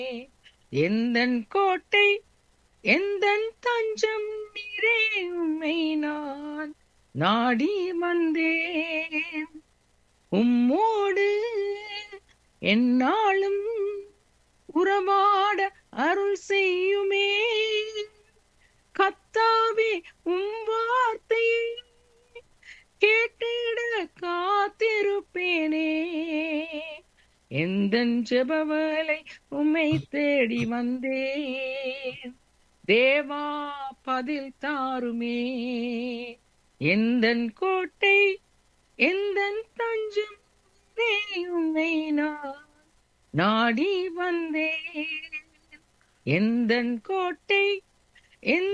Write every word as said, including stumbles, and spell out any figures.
எந்தன் கோட்டை எந்தன் தஞ்சம் நீரே, உம்மை நான் நாடி வந்தேன். உம்மோடு எந்நாளும் உறவாட அருள் செய்யுமே. கர்த்தாவே, உம் வார்த்தையை கேட்டிட காத்திருப்பேனே. எந்தன் ஜெபவேளை உம்மை தேடி வந்தேன். தேவா, பதில் தாருமே. எந்தன் கோட்டை எந்தன் தஞ்சம் நீரே, உம்மை நான் நாடி வந்தேன். எந்தன் கோட்டை எந்த